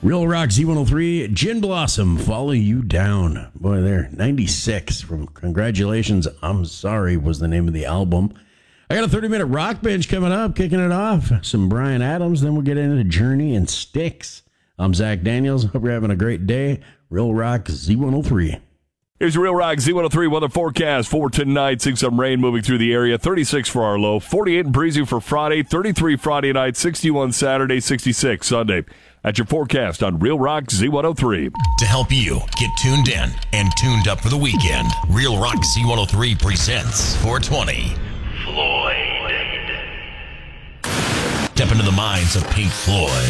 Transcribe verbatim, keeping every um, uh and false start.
Real Rock Z one oh three, Gin Blossom, Follow You Down. Boy, there, ninety-six from Congratulations, I'm Sorry was the name of the album. I got a thirty-minute rock bench coming up, kicking it off. Some Bryan Adams, then we'll get into Journey and Styx. I'm Zach Daniels. Hope you're having a great day. Real Rock Z one oh three. Here's your Real Rock Z one oh three weather forecast for tonight. Seeing some rain moving through the area. thirty-six for our low. forty-eight and breezy for Friday. thirty-three Friday night. sixty-one Saturday. sixty-six Sunday. That's your forecast on Real Rock Z one oh three. To help you get tuned in and tuned up for the weekend, Real Rock Z one oh three presents four twenty. Floyd. Step into the minds of Pink Floyd.